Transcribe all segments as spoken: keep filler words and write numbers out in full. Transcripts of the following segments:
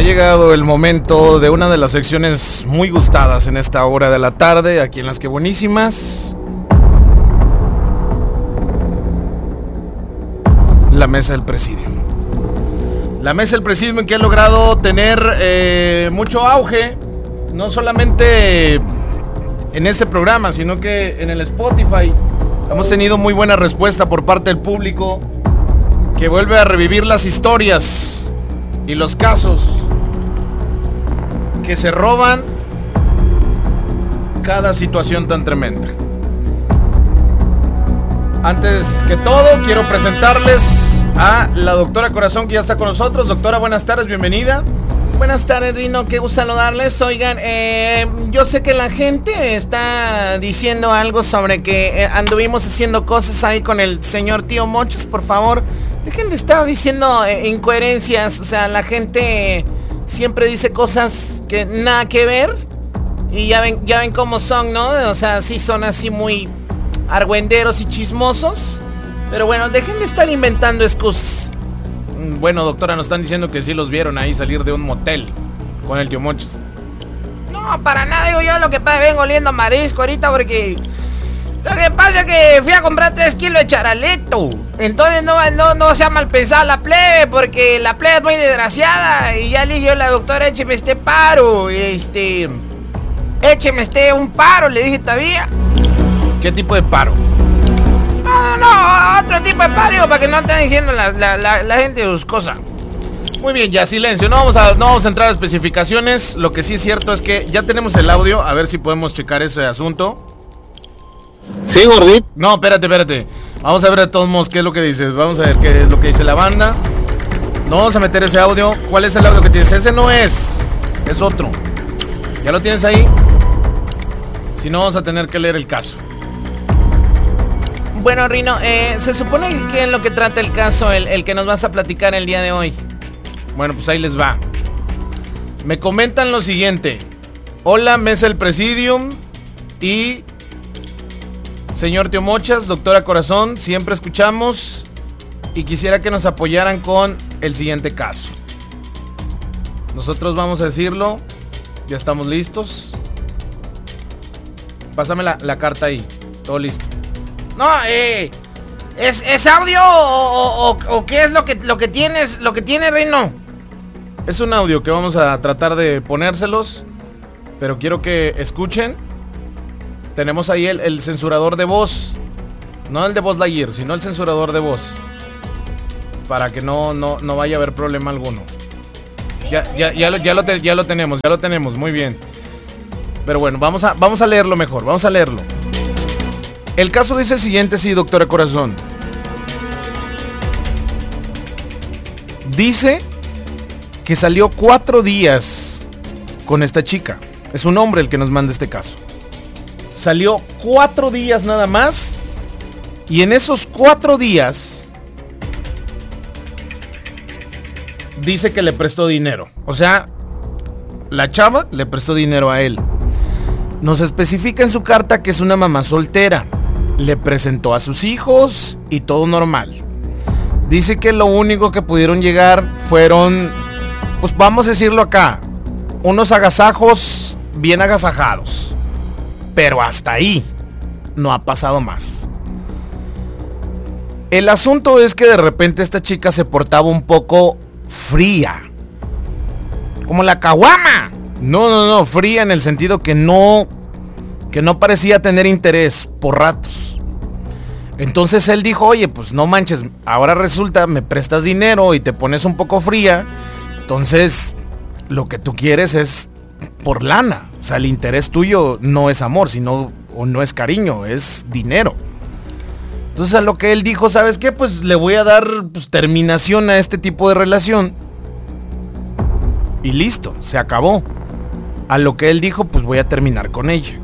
llegado el momento de una de las secciones muy gustadas en esta hora de la tarde, aquí en Las Que Buenísimas. La Mesa del Presidium. La Mesa del Presidium que ha logrado tener eh, mucho auge, no solamente en este programa, sino que en el Spotify. Hemos tenido muy buena respuesta por parte del público, que vuelve a revivir las historias y los casos que se roban cada situación tan tremenda. Antes que todo, quiero presentarles a la doctora Corazón, que ya está con nosotros. Doctora, buenas tardes, bienvenida. Buenas tardes, Rino, qué gusto saludarles. Oigan, eh, yo sé que la gente está diciendo algo sobre que eh, anduvimos haciendo cosas ahí con el señor Tío Mochas. Por favor, dejen de estar diciendo eh, incoherencias. O sea, la gente siempre dice cosas que nada que ver. Y ya ven, ya ven cómo son, ¿no? O sea, sí son así muy argüenderos y chismosos. Pero bueno, dejen de estar inventando excusas. Bueno, doctora, nos están diciendo que sí los vieron ahí salir de un motel con el Tío Mochas. No, para nada, digo yo, lo que pasa, vengo oliendo marisco ahorita porque... Lo que pasa es que fui a comprar tres kilos de charaleto. Entonces no, no, no sea mal pensada la plebe, porque la plebe es muy desgraciada. Y ya le dije a la doctora, écheme este paro, este... Écheme este un paro, le dije todavía. ¿Qué tipo de paro? No, no, no, otro tipo de paro, para que no estén diciendo la, la, la, la gente sus cosas. Muy bien, ya silencio, no vamos, a, no vamos a entrar a especificaciones. Lo que sí es cierto es que ya tenemos el audio, a ver si podemos checar ese asunto. Sí, gordito. No, espérate, espérate. Vamos a ver de todos modos qué es lo que dices. Vamos a ver qué es lo que dice la banda. No vamos a meter ese audio. ¿Cuál es el audio que tienes? Ese no es, es otro. ¿Ya lo tienes ahí? Si no, vamos a tener que leer el caso. Bueno, Rino, eh, se supone que es lo que trata el caso, el, el que nos vas a platicar el día de hoy. Bueno, pues ahí les va. Me comentan lo siguiente. Hola, Mesa del Presidium y señor Tío Mochas, doctora Corazón, siempre escuchamos y quisiera que nos apoyaran con el siguiente caso. Nosotros vamos a decirlo. Ya estamos listos. Pásame la, la carta ahí. Todo listo. No, eh, ¿es, es audio o, o, o qué es lo que, lo que tienes, lo que tiene, Reino? Es un audio que vamos a tratar de ponérselos, pero quiero que escuchen. Tenemos ahí el, el censurador de voz, no el de Buzz Lightyear, sino el censurador de voz, para que no, no, no vaya a haber problema alguno. Ya, ya, ya, lo, ya, lo te, ya lo tenemos, ya lo tenemos, muy bien. Pero bueno, vamos a, vamos a leerlo mejor, vamos a leerlo. El caso dice el siguiente, sí, doctora Corazón. Dice que salió cuatro días con esta chica. Es un hombre el que nos manda este caso. Salió cuatro días nada más. Y en esos cuatro días dice que le prestó dinero. O sea, la chava le prestó dinero a él. Nos especifica en su carta que es una mamá soltera. Le presentó a sus hijos y todo normal. Dice que lo único que pudieron llegar fueron, pues vamos a decirlo acá, unos agasajos bien agasajados. Pero hasta ahí no ha pasado más. El asunto es que de repente esta chica se portaba un poco fría. Como la caguama. No, no, no, fría en el sentido que no... que no parecía tener interés por ratos. Entonces él dijo, oye, pues no manches, ahora resulta, me prestas dinero y te pones un poco fría. Entonces, lo que tú quieres es por lana. O sea, el interés tuyo no es amor, sino, o no es cariño, es dinero. Entonces a lo que él dijo, ¿sabes qué? Pues le voy a dar pues, terminación a este tipo de relación. Y listo, se acabó. A lo que él dijo, pues voy a terminar con ella.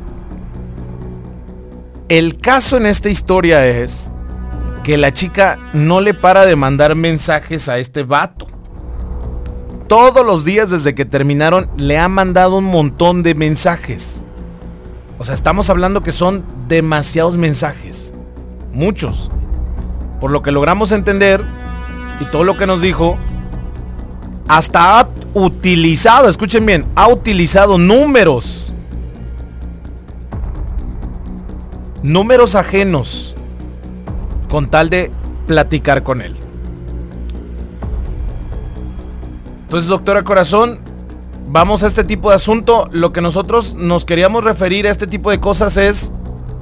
El caso en esta historia es que la chica no le para de mandar mensajes a este vato. Todos los días desde que terminaron le ha mandado un montón de mensajes. O sea, estamos hablando que son demasiados mensajes. Muchos. Por lo que logramos entender y todo lo que nos dijo, hasta utilizado, escuchen bien, ha utilizado números, números ajenos con tal de platicar con él. Entonces, doctora Corazón, vamos a este tipo de asunto. Lo que nosotros nos queríamos referir a este tipo de cosas es: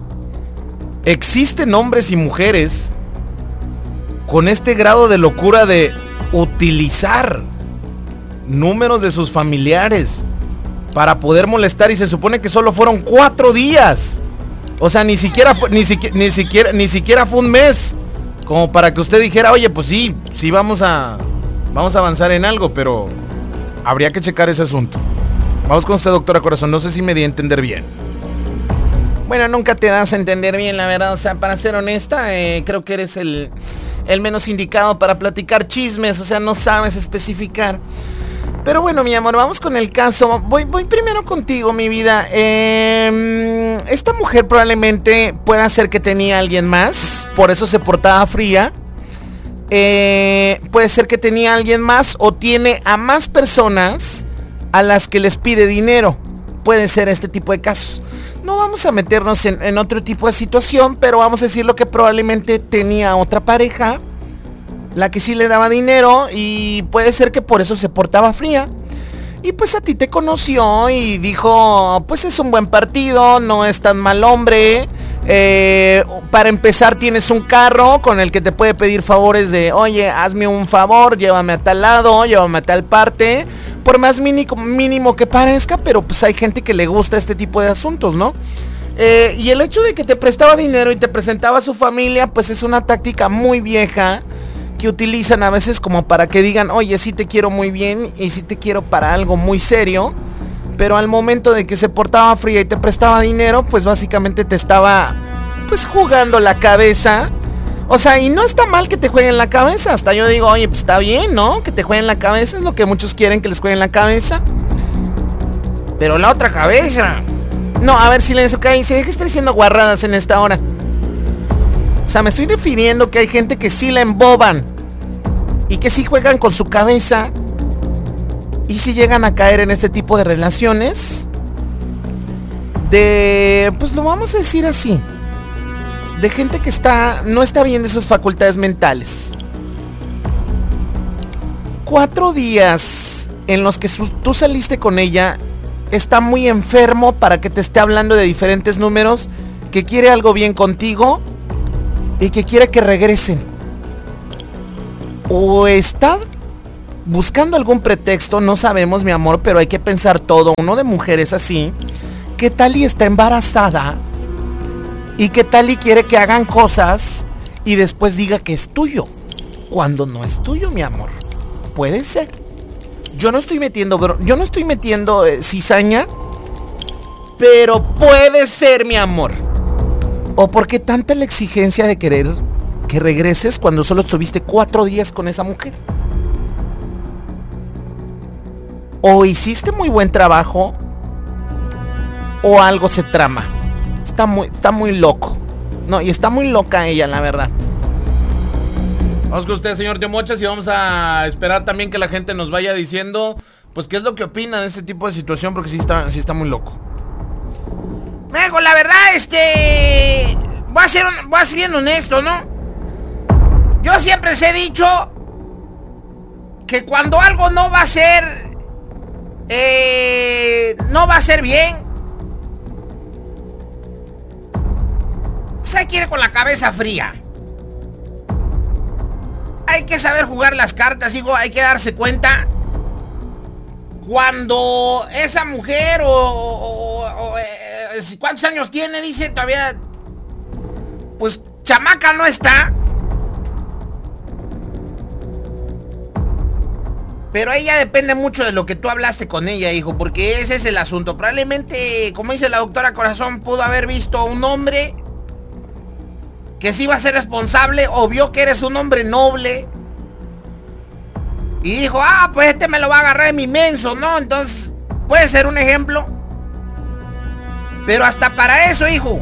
existen hombres y mujeres con este grado de locura de utilizar números de sus familiares para poder molestar, y se supone que solo fueron cuatro días. O sea, ni siquiera fue, ni siquiera, ni siquiera, ni siquiera fue un mes como para que usted dijera, oye, pues sí, sí vamos a, vamos a avanzar en algo, pero habría que checar ese asunto. Vamos con usted, doctora Corazón, no sé si me di a entender bien. Bueno, nunca te das a entender bien, la verdad. O sea, para ser honesta, eh, creo que eres el, el menos indicado para platicar chismes. O sea, no sabes especificar. Pero bueno, mi amor, vamos con el caso. Voy, voy primero contigo, mi vida. Eh, esta mujer probablemente pueda ser que tenía a alguien más, por eso se portaba fría. Eh, puede ser que tenía a alguien más o tiene a más personas a las que les pide dinero. Puede ser este tipo de casos. No vamos a meternos en, en otro tipo de situación, pero vamos a decir lo que probablemente tenía otra pareja, la que sí le daba dinero, y puede ser que por eso se portaba fría. Y pues a ti te conoció y dijo, pues es un buen partido, no es tan mal hombre. Eh, para empezar, tienes un carro con el que te puede pedir favores de, oye, hazme un favor, llévame a tal lado, llévame a tal parte. Por más mínimo, mínimo que parezca, pero pues hay gente que le gusta este tipo de asuntos, ¿no? Eh, y el hecho de que te prestaba dinero y te presentaba a su familia, pues es una táctica muy vieja que utilizan a veces como para que digan, oye, sí te quiero muy bien y sí te quiero para algo muy serio, pero al momento de que se portaba fría y te prestaba dinero, pues básicamente te estaba pues jugando la cabeza. O sea, y no está mal que te jueguen la cabeza, hasta yo digo, oye, pues está bien, ¿no? Que te jueguen la cabeza, es lo que muchos quieren, que les jueguen la cabeza. Pero la otra cabeza. No, a ver, silencio, cállense, deja de estar diciendo guarradas en esta hora. O sea, me estoy refiriendo que hay gente que sí la emboban y que sí juegan con su cabeza y sí llegan a caer en este tipo de relaciones de, pues lo vamos a decir así, de gente que está, no está bien de sus facultades mentales. Cuatro días en los que su, tú saliste con ella, está muy enfermo para que te esté hablando de diferentes números, que quiere algo bien contigo y que quiere que regresen. O está buscando algún pretexto, no sabemos, mi amor, pero hay que pensar todo. Uno de mujeres así, ¿qué tal y está embarazada? ¿Y qué tal y quiere que hagan cosas y después diga que es tuyo? Cuando no es tuyo, mi amor. Puede ser. Yo no estoy metiendo, bro, yo no estoy metiendo eh, cizaña, pero puede ser, mi amor. ¿O por qué tanta la exigencia de querer que regreses cuando solo estuviste cuatro días con esa mujer? O hiciste muy buen trabajo, o algo se trama. Está muy, está muy loco. No, y está muy loca ella, la verdad. Vamos con usted, señor Tío Mochas, y vamos a esperar también que la gente nos vaya diciendo, pues, qué es lo que opina de este tipo de situación, porque sí está, sí está muy loco. Mego, la verdad, este... Voy a ser, voy a ser bien honesto, ¿no? Yo siempre les he dicho que cuando algo no va a ser... Eh, no va a ser bien, pues hay que ir con la cabeza fría. Hay que saber jugar las cartas, hijo. Hay que darse cuenta cuando esa mujer o... o, o eh, ¿cuántos años tiene? Dice todavía. Pues chamaca no está. Pero ella depende mucho de lo que tú hablaste con ella, hijo, porque ese es el asunto. Probablemente, como dice la doctora Corazón, pudo haber visto un hombre que sí va a ser responsable, o vio que eres un hombre noble y dijo, ah, pues este me lo va a agarrar de mi menso, ¿no? Entonces, puede ser un ejemplo. Pero hasta para eso, hijo,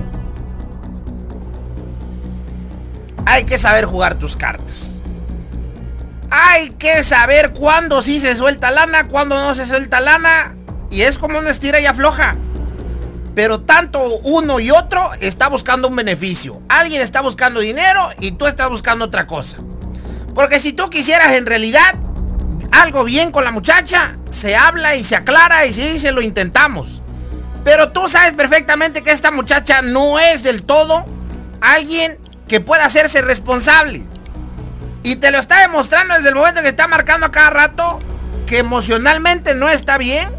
hay que saber jugar tus cartas. hay que saber cuándo sí se suelta lana, cuándo no se suelta lana. Y es como una estira y afloja. Pero tanto uno y otro está buscando un beneficio. Alguien está buscando dinero y tú estás buscando otra cosa. Porque si tú quisieras en realidad algo bien con la muchacha, se habla y se aclara y se dice lo intentamos. Pero tú sabes perfectamente que esta muchacha no es del todo alguien que pueda hacerse responsable. Y te lo está demostrando desde el momento que está marcando a cada rato que emocionalmente no está bien.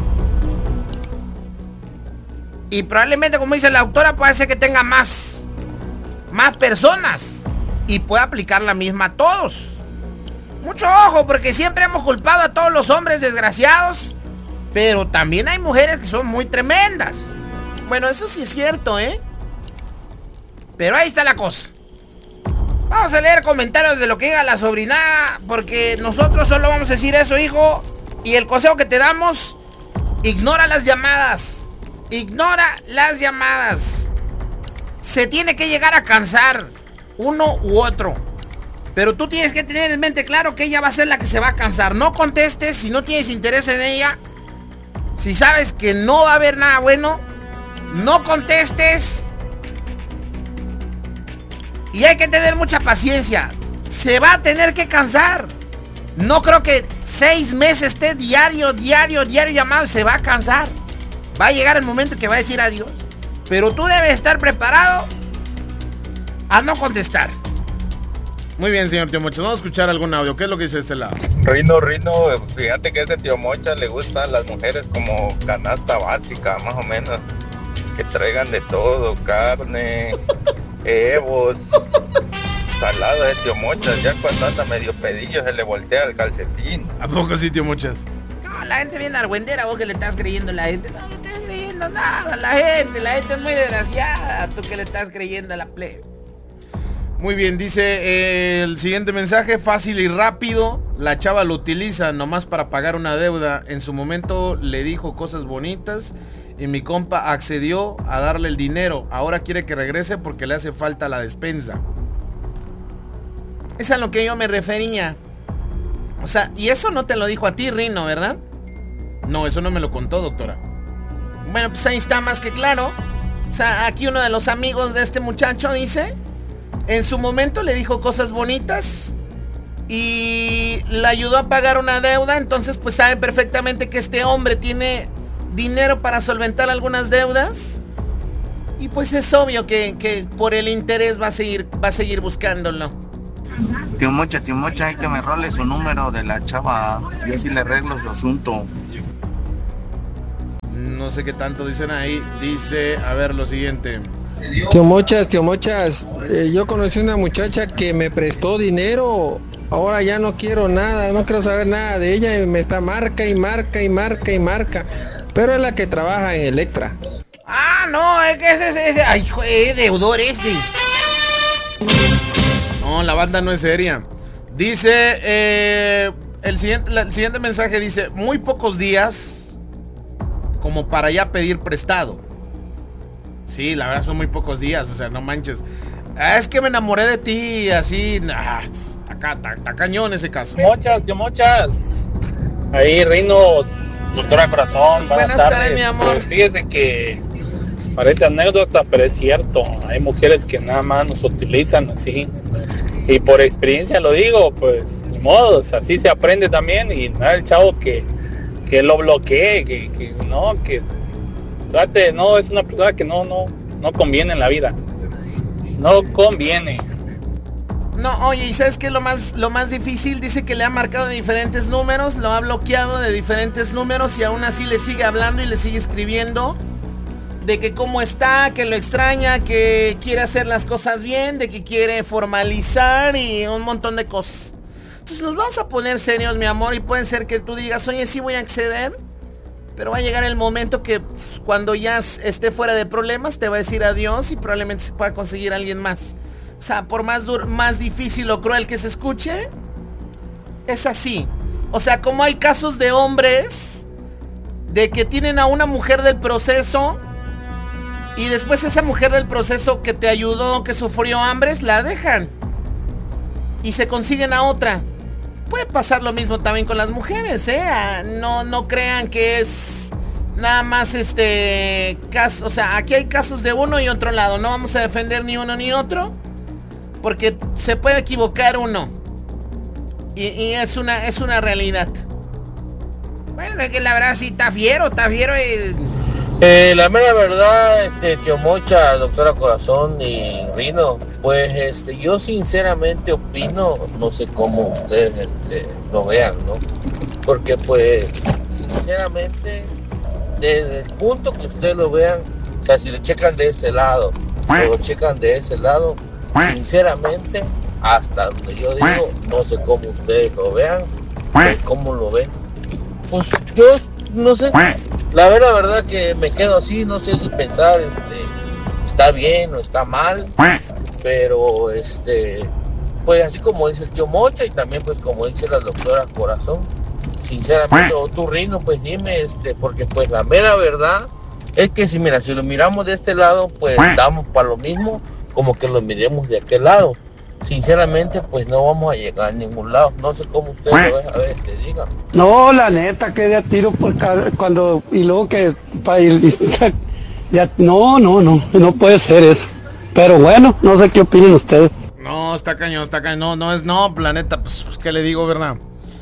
Y probablemente, como dice la autora, puede ser que tenga más, más personas y pueda aplicar la misma a todos. Mucho ojo, porque siempre hemos culpado a todos los hombres desgraciados, pero también hay mujeres que son muy tremendas. Bueno, eso sí es cierto, ¿eh? Pero ahí está la cosa. Vamos a leer comentarios de lo que diga la sobrinada, porque nosotros solo vamos a decir eso, hijo. Y el consejo que te damos, ignora las llamadas. Ignora las llamadas. Se tiene que llegar a cansar uno u otro. Pero tú tienes que tener en mente claro que ella va a ser la que se va a cansar. No contestes si no tienes interés en ella. Si sabes que no va a haber nada bueno, no contestes. Y hay que tener mucha paciencia. Se va a tener que cansar. No creo que seis meses esté diario, diario, diario llamado. Se va a cansar. Va a llegar el momento que va a decir adiós. Pero tú debes estar preparado a no contestar. Muy bien, señor Tío Mocha. Vamos a escuchar algún audio. ¿Qué es lo que dice de este lado? Rino, Rino, fíjate que a ese Tío Mocha le gustan las mujeres como canasta básica, más o menos. Que traigan de todo, carne, evos, salada de Tío Mocha. Ya cuando anda medio pedillo se le voltea el calcetín. ¿A poco sí, Tío Mochas? No, la gente viene argüendera, vos que le estás creyendo a la gente. No le estás creyendo nada a la gente. La gente es muy desgraciada. Tú que le estás creyendo a la plebe. Muy bien, dice eh, el siguiente mensaje, fácil y rápido. La chava lo utiliza nomás para pagar una deuda. En su momento le dijo cosas bonitas y mi compa accedió a darle el dinero. Ahora quiere que regrese porque le hace falta la despensa. Es a lo que yo me refería. O sea, y eso no te lo dijo a ti, Rino, ¿verdad? No, eso no me lo contó, doctora. Bueno, pues ahí está más que claro. O sea, aquí uno de los amigos de este muchacho dice... En su momento le dijo cosas bonitas y le ayudó a pagar una deuda. Entonces pues saben perfectamente que este hombre tiene dinero para solventar algunas deudas. Y pues es obvio que, que por el interés va a seguir, va a seguir buscándolo. Tío Mocha, tío Mocha, hay que me role su número de la chava. Yo sí le arreglo su asunto. No sé qué tanto dicen ahí. Dice, a ver, lo siguiente. Tío Mochas, tío Mochas, eh, yo conocí una muchacha que me prestó dinero. Ahora ya no quiero nada, no quiero saber nada de ella. Y me está marca y marca y marca y marca. Pero es la que trabaja en Electra. Ah, no, es que ese es ese. Ay, joder, deudor este. No, la banda no es seria. Dice, eh, el, siguiente, la, el siguiente mensaje dice, muy pocos días como para ya pedir prestado. Sí, la verdad son muy pocos días, o sea, no manches. Ah, es que me enamoré de ti, así, nah, está, está, está cañón ese caso. Muchas, yo muchas. Ahí, Rinos, doctora Corazón, buenas, buenas tardes. tardes, mi amor. Pues fíjese que parece anécdota, pero es cierto. Hay mujeres que nada más nos utilizan así. Y por experiencia lo digo, pues, ni modo, así se aprende también. Y nada, el chavo que, que lo bloquee, que, que no, que... Trate, no, es una persona que no, no, no conviene en la vida. No conviene. No, oye, ¿y sabes qué es lo más, lo más difícil? Dice que le ha marcado de diferentes números, lo ha bloqueado de diferentes números y aún así le sigue hablando y le sigue escribiendo de que cómo está, que lo extraña, que quiere hacer las cosas bien, de que quiere formalizar y un montón de cosas. Entonces nos vamos a poner serios, mi amor, y puede ser que tú digas, oye, sí voy a acceder. Pero va a llegar el momento que pues, cuando ya esté fuera de problemas te va a decir adiós y probablemente se pueda conseguir a alguien más. O sea, por más, más difícil o cruel que se escuche, es así. O sea, como hay casos de hombres de que tienen a una mujer del proceso y después esa mujer del proceso que te ayudó, que sufrió hambres, la dejan y se consiguen a otra. puede pasar lo mismo también con las mujeres, ¿eh? No, no crean que es nada más este caso, o sea, aquí hay casos de uno y otro lado. No vamos a defender ni uno ni otro, porque se puede equivocar uno. Y, y es una es una realidad. Bueno, es que la verdad sí está fiero, está fiero el... Eh, la mera verdad, este, tío Mocha, doctora Corazón y Rino, pues este, yo sinceramente opino, no sé cómo ustedes este, lo vean, ¿no? Porque pues, sinceramente, desde el punto que ustedes lo vean, o sea, si lo checan de este lado, o lo checan de ese lado, sinceramente, hasta donde yo digo, no sé cómo ustedes lo vean, pues, cómo lo ven. Pues yo, no sé, la verdad, la verdad que me quedo así, no sé si pensar, este, está bien o está mal, pero, este, pues así como dice el tío Mocha y también pues como dice la doctora Corazón, sinceramente, o tu Rino, pues dime, este, porque pues la mera verdad es que si, mira, si lo miramos de este lado, pues damos para lo mismo, como que lo miremos de aquel lado. Sinceramente, pues no vamos a llegar a ningún lado. No sé cómo usted lo ve, a ver, te diga. No, la neta, que de a tiro por cada, cuando, y luego que, pa, y, y, ya, no, no, no, no puede ser eso. Pero bueno, no sé qué opinan ustedes. No, está cañón, está cañón. No, no es no, planeta, pues, ¿qué le digo, verdad?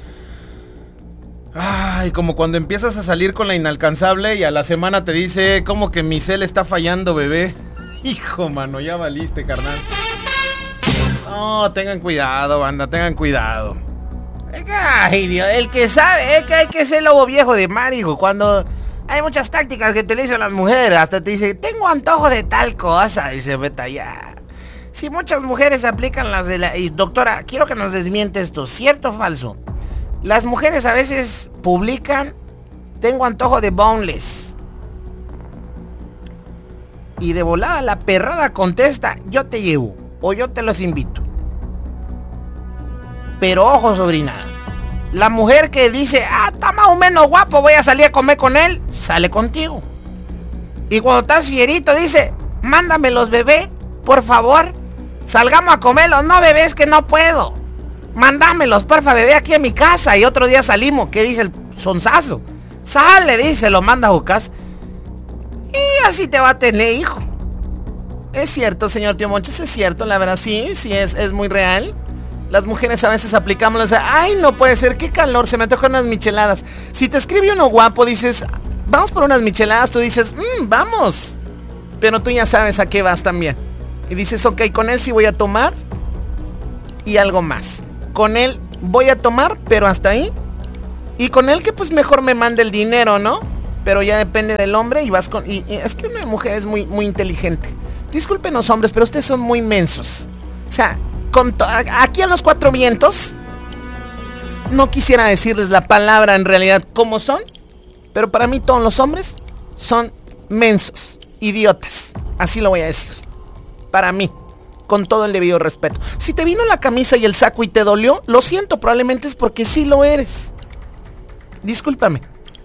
Ay, como cuando empiezas a salir con la inalcanzable y a la semana te dice, como que mi cel está fallando, bebé. Hijo, mano, ya valiste, carnal. No, tengan cuidado, banda, tengan cuidado. Ay, Dios, el que sabe, es que hay que ser lobo viejo de mar, hijo. Cuando hay muchas tácticas que te dicen las mujeres, hasta te dice, tengo antojo de tal cosa, dice, vete ya. Si muchas mujeres aplican las de la... Y doctora, quiero que nos desmiente esto, ¿cierto o falso? Las mujeres a veces publican, tengo antojo de boneless. Y de volada la perrada contesta, yo te llevo, o yo te los invito. Pero ojo, sobrina, la mujer que dice, ah, está más o menos guapo, voy a salir a comer con él, sale contigo. Y cuando estás fierito dice, mándamelos, bebé, por favor, salgamos a comerlos. No, bebé, es que no puedo. Mándamelos, porfa, bebé, aquí en mi casa. Y otro día salimos, ¿qué dice el sonsazo? Sale, dice, lo manda a Jucas. Y así te va a tener, hijo. Es cierto, señor tío Monches, es cierto, la verdad, sí, sí, es, es muy real. Las mujeres a veces aplicamos las... Ay, no puede ser, qué calor, se me antojan unas micheladas. Si te escribe uno guapo, dices, vamos por unas micheladas, tú dices, mmm, vamos. Pero tú ya sabes a qué vas también. Y dices, ok, con él sí voy a tomar y algo más. Con él voy a tomar, pero hasta ahí. Y con él que pues mejor me mande el dinero, ¿no? Pero ya depende del hombre y vas con... Y, y es que una mujer es muy, muy inteligente. Disculpen los hombres, pero ustedes son muy mensos. O sea... Con aquí a los cuatro vientos, no quisiera decirles la palabra en realidad como son, pero para mí todos los hombres son mensos, idiotas, así lo voy a decir, para mí, con todo el debido respeto. Si te vino la camisa y el saco y te dolió, lo siento, probablemente es porque sí lo eres. Discúlpame.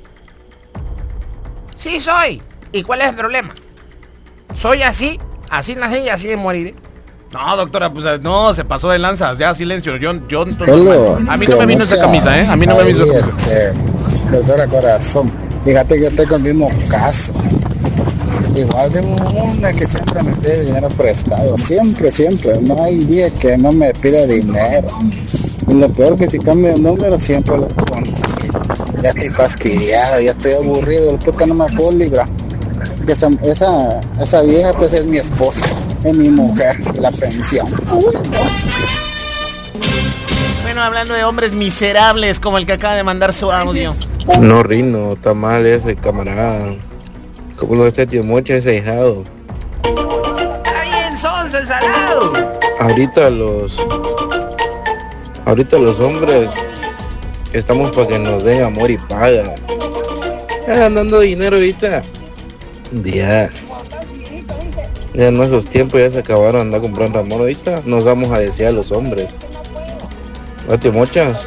Sí soy. ¿Y cuál es el problema? Soy así, así nací y así me moriré. No, doctora, pues no, se pasó de lanzas, ya silencio, yo, yo Hello, a mí no me vino esa camisa, eh, a mí no me vino esa camisa. Este, doctora Corazón, fíjate que yo estoy con el mismo caso. Igual de una que siempre me pide dinero prestado, siempre, siempre, no hay día que no me pida dinero. Y lo peor que si cambio el número siempre lo consigo. Ya estoy fastidiado, ya estoy aburrido, porque no me puedo librar. Esa, esa, esa vieja pues es mi esposa, es mi mujer, la pensión. Uy, no. Bueno, hablando de hombres miserables como el que acaba de mandar su audio. No, Rino, está mal ese camarada. Como lo este tío Mocha, ese hijado. Está bien, sonso, el salado. Ahorita los... Ahorita los hombres estamos para que nos den amor y paga. Están dando dinero ahorita. Ya. Ya en esos tiempos ya se acabaron, andar comprando amor. Ahorita nos vamos a desear a los hombres. ¿No te mochas?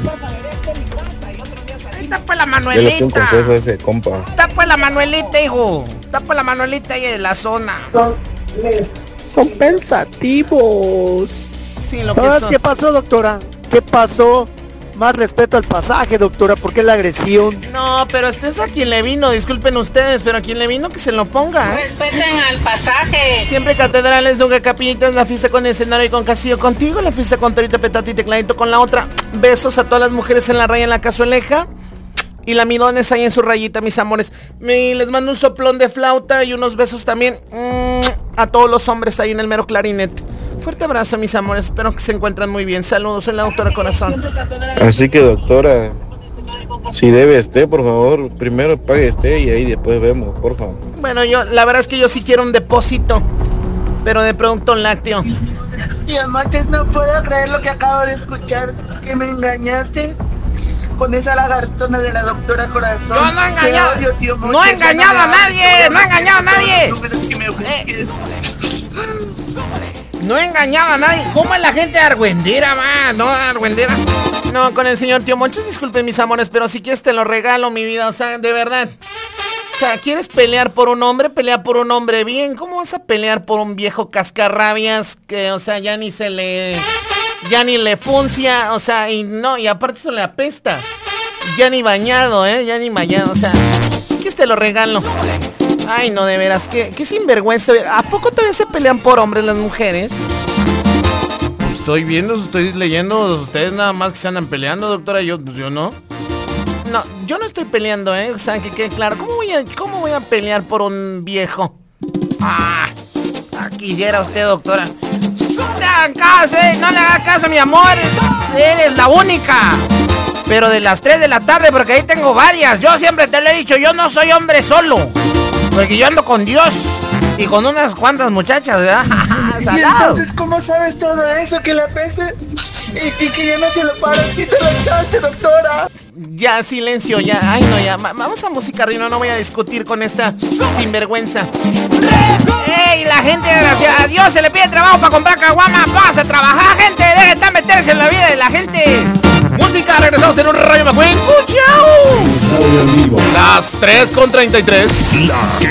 Está pues la Manuelita. Yo le doy un consejo a ese compa. Está pues la Manuelita, hijo. Está pues la Manuelita ahí de la zona. Son, son pensativos. Sí, lo que ¿Sabes son. qué pasó, doctora? ¿Qué pasó? más respeto al pasaje, doctora, ¿por qué la agresión? No, pero este es a quien le vino, disculpen ustedes, pero a quien le vino que se lo ponga. ¿eh? Respeten al pasaje. Siempre catedrales, nunca capillitas, la fiesta con escenario y con castillo contigo, la fiesta con torito, petate y tecladito con la otra. Besos a todas las mujeres en la raya, en la cazueleja. Y la midones ahí en su rayita, mis amores. Me, les mando un soplón de flauta y unos besos también mmm, a todos los hombres ahí en el mero clarinete. Fuerte abrazo, mis amores, espero que se encuentren muy bien. Saludos, soy la doctora Corazón. Así que, doctora, si debe esté, por favor, primero pague esté y ahí después vemos, por favor. Bueno, yo, la verdad es que yo sí quiero un depósito, pero de producto lácteo. Tío Mochas, no puedo creer lo que acabo de escuchar, que me engañaste con esa lagartona de la doctora Corazón. Yo no he engañado, odio, tío Mochas, no he engañado a nadie, no he engañado a nadie. Eh. No he engañado a nadie. ¿Cómo es la gente argüendera, man? No, argüendera. No, con el señor Tío Monchis, disculpen mis amores, pero si quieres te lo regalo, mi vida, o sea, de verdad. O sea, ¿quieres pelear por un hombre? Pelea por un hombre bien. ¿Cómo vas a pelear por un viejo cascarrabias que, o sea, ya ni se le... ya ni le funcia, o sea, y no, y aparte eso le apesta. Ya ni bañado, ¿eh? Ya ni bañado, o sea, si quieres te lo regalo. Ay, no, de veras, qué, qué sinvergüenza. ¿A poco todavía se pelean por hombres las mujeres? Estoy viendo, estoy leyendo, ustedes nada más que se andan peleando, doctora, yo, pues yo no. No, yo no estoy peleando, ¿eh? O sea, que quede claro. ¿Cómo voy a, cómo voy a pelear por un viejo? Ah, quisiera usted, doctora. No le hagan caso, ¿eh? No le haga caso, mi amor. Eres la única. Pero de las tres de la tarde, porque ahí tengo varias. Yo siempre te lo he dicho, yo no soy hombre solo. Porque yo ando con Dios y con unas cuantas muchachas, ¿verdad? ¿Y entonces cómo sabes todo eso? Que la pese y, y que ya no se lo paran si te lo echaste, doctora. Ya, silencio, ya. Ay, no, ya. Vamos a música, Rino. No voy a discutir con esta sinvergüenza. ¡Ey, la gente desgraciada! A Dios se le pide trabajo para comprar caguama. ¡Vas a trabajar, gente! ¡Deje de estar meterse en la vida de la gente! Música, regresamos en un Rayo McQueen. ¡Chao! Las tres con treinta y tres.